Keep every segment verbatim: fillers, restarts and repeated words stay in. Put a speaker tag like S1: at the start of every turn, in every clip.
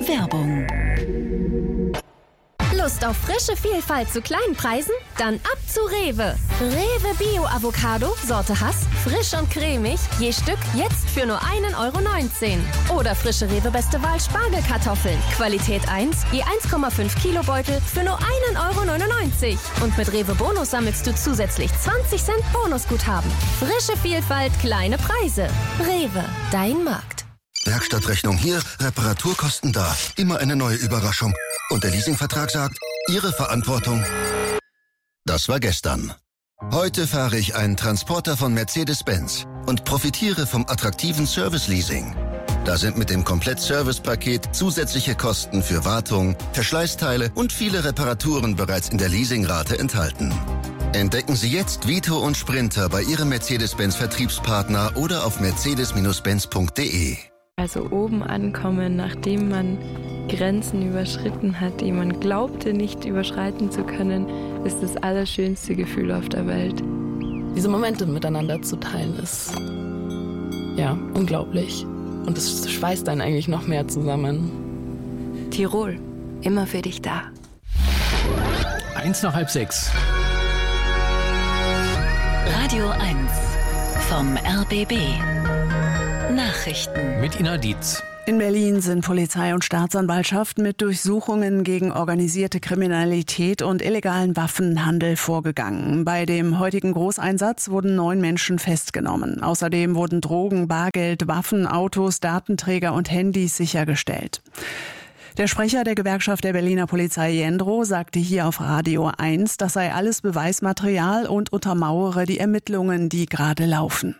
S1: Werbung.
S2: Lust auf frische Vielfalt zu kleinen Preisen? Dann ab zu Rewe. Rewe Bio Avocado, Sorte Hass, frisch und cremig, je Stück jetzt für nur ein Euro neunzehn. Oder frische Rewe Beste Wahl Spargelkartoffeln, Qualität eins, je eins Komma fünf Kilo Beutel für nur ein Euro neunundneunzig. Und mit Rewe Bonus sammelst du zusätzlich zwanzig Cent Bonusguthaben. Frische Vielfalt, kleine Preise. Rewe, dein Markt.
S3: Werkstattrechnung hier, Reparaturkosten da. Immer eine neue Überraschung. Und der Leasingvertrag sagt, Ihre Verantwortung. Das war gestern. Heute fahre ich einen Transporter von Mercedes-Benz und profitiere vom attraktiven Service-Leasing. Da sind mit dem Komplett-Service-Paket zusätzliche Kosten für Wartung, Verschleißteile und viele Reparaturen bereits in der Leasingrate enthalten. Entdecken Sie jetzt Vito und Sprinter bei Ihrem Mercedes-Benz-Vertriebspartner oder auf mercedes Benz punkt de.
S4: Also oben ankommen, nachdem man Grenzen überschritten hat, die man glaubte nicht überschreiten zu können, ist das allerschönste Gefühl auf der Welt.
S5: Diese Momente miteinander zu teilen ist ja unglaublich. Und es schweißt einen eigentlich noch mehr zusammen.
S2: Tirol, immer für dich da.
S6: Eins nach halb sechs.
S1: Radio eins vom R B B. Nachrichten
S6: mit Ina Dietz.
S7: In Berlin sind Polizei und Staatsanwaltschaft mit Durchsuchungen gegen organisierte Kriminalität und illegalen Waffenhandel vorgegangen. Bei dem heutigen Großeinsatz wurden neun Menschen festgenommen. Außerdem wurden Drogen, Bargeld, Waffen, Autos, Datenträger und Handys sichergestellt. Der Sprecher der Gewerkschaft der Berliner Polizei Jendro sagte hier auf Radio eins, das sei alles Beweismaterial und untermauere die Ermittlungen, die gerade laufen.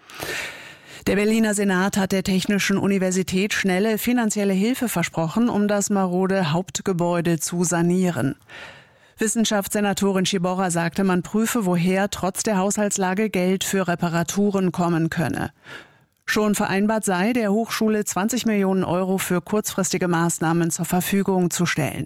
S7: Der Berliner Senat hat der Technischen Universität schnelle finanzielle Hilfe versprochen, um das marode Hauptgebäude zu sanieren. Wissenschaftssenatorin Schiborra sagte, man prüfe, woher trotz der Haushaltslage Geld für Reparaturen kommen könne. Schon vereinbart sei, der Hochschule zwanzig Millionen Euro für kurzfristige Maßnahmen zur Verfügung zu stellen.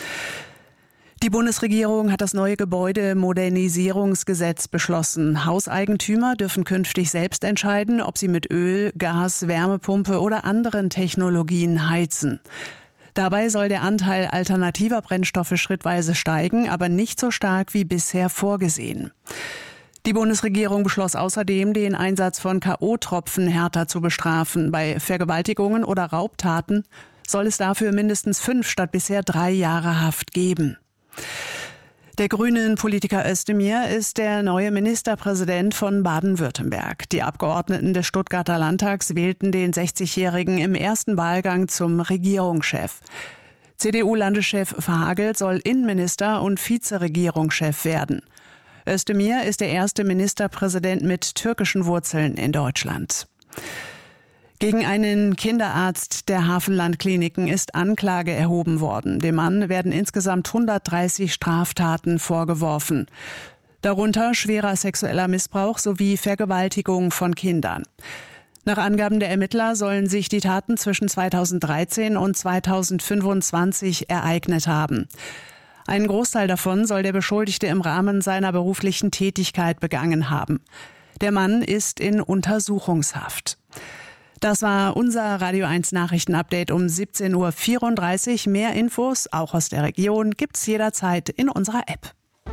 S7: Die Bundesregierung hat das neue Gebäudemodernisierungsgesetz beschlossen. Hauseigentümer dürfen künftig selbst entscheiden, ob sie mit Öl, Gas, Wärmepumpe oder anderen Technologien heizen. Dabei soll der Anteil alternativer Brennstoffe schrittweise steigen, aber nicht so stark wie bisher vorgesehen. Die Bundesregierung beschloss außerdem, den Einsatz von K O-Tropfen härter zu bestrafen. Bei Vergewaltigungen oder Raubtaten soll es dafür mindestens fünf statt bisher drei Jahre Haft geben. Der Grünen-Politiker Özdemir ist der neue Ministerpräsident von Baden-Württemberg. Die Abgeordneten des Stuttgarter Landtags wählten den sechzigjährigen im ersten Wahlgang zum Regierungschef. C D U-Landeschef Verhagel soll Innenminister und Vizeregierungschef werden. Özdemir ist der erste Ministerpräsident mit türkischen Wurzeln in Deutschland. Gegen einen Kinderarzt der Hafenland-Kliniken ist Anklage erhoben worden. Dem Mann werden insgesamt hundertdreißig Straftaten vorgeworfen. Darunter schwerer sexueller Missbrauch sowie Vergewaltigung von Kindern. Nach Angaben der Ermittler sollen sich die Taten zwischen zweitausenddreizehn und zweitausendfünfundzwanzig ereignet haben. Einen Großteil davon soll der Beschuldigte im Rahmen seiner beruflichen Tätigkeit begangen haben. Der Mann ist in Untersuchungshaft. Das war unser Radio eins Nachrichtenupdate um siebzehn Uhr vierunddreißig. Mehr Infos, auch aus der Region, gibt's jederzeit in unserer App.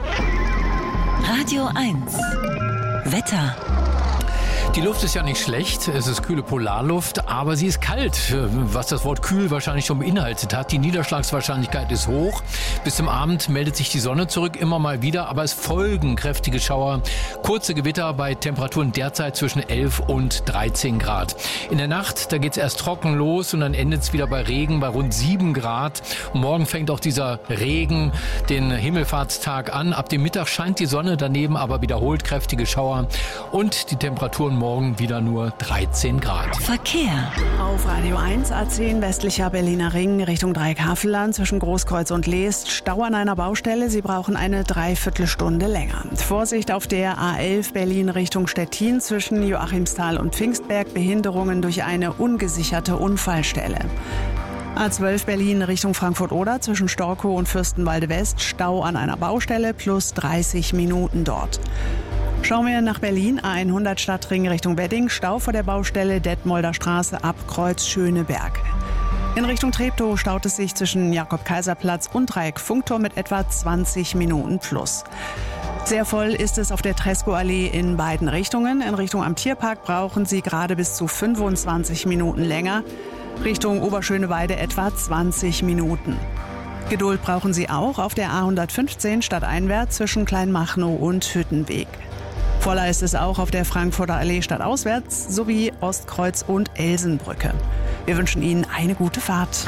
S1: Radio eins Wetter.
S6: Die Luft ist ja nicht schlecht, es ist kühle Polarluft, aber sie ist kalt, was das Wort kühl wahrscheinlich schon beinhaltet hat. Die Niederschlagswahrscheinlichkeit ist hoch. Bis zum Abend meldet sich die Sonne zurück, immer mal wieder, aber es folgen kräftige Schauer. Kurze Gewitter bei Temperaturen derzeit zwischen elf und dreizehn Grad. In der Nacht, da geht es erst trocken los und dann endet es wieder bei Regen bei rund sieben Grad. Und morgen fängt auch dieser Regen den Himmelfahrtstag an. Ab dem Mittag scheint die Sonne, daneben aber wiederholt kräftige Schauer und die Temperaturen morgen wieder nur dreizehn Grad.
S1: Verkehr.
S7: Auf Radio eins A zehn westlicher Berliner Ring Richtung Dreieckhavelland zwischen Großkreuz und Leest. Stau an einer Baustelle. Sie brauchen eine Dreiviertelstunde länger. Vorsicht auf der A elf Berlin Richtung Stettin zwischen Joachimsthal und Pfingstberg. Behinderungen durch eine ungesicherte Unfallstelle. A zwölf Berlin Richtung Frankfurt-Oder zwischen Storkow und Fürstenwalde West. Stau an einer Baustelle plus dreißig Minuten dort. Schauen wir nach Berlin, A hundert Stadtring Richtung Wedding, Stau vor der Baustelle Detmolder Straße ab Kreuz Schöneberg. In Richtung Treptow staut es sich zwischen Jakob-Kaiser-Platz und Dreieck Funkturm mit etwa zwanzig Minuten plus. Sehr voll ist es auf der Tresco-Allee in beiden Richtungen. In Richtung am Tierpark brauchen Sie gerade bis zu fünfundzwanzig Minuten länger. Richtung Oberschöneweide etwa zwanzig Minuten. Geduld brauchen Sie auch auf der A hundertfünfzehn stadteinwärts zwischen Kleinmachnow und Hüttenweg. Voller ist es auch auf der Frankfurter Allee stadtauswärts sowie Ostkreuz und Elsenbrücke. Wir wünschen Ihnen eine gute Fahrt.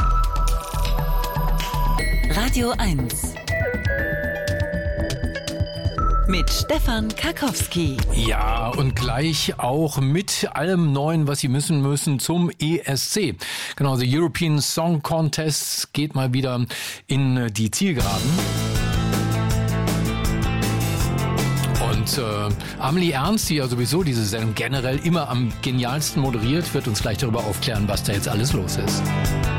S1: Radio eins mit Stefan Karkowski.
S6: Ja, und gleich auch mit allem Neuen, was Sie müssen müssen zum E S C. Genau, der European Song Contest geht mal wieder in die Zielgeraden. Und äh, Amelie Ernst, die ja sowieso diese Sendung generell immer am genialsten moderiert, wird uns gleich darüber aufklären, was da jetzt alles los ist.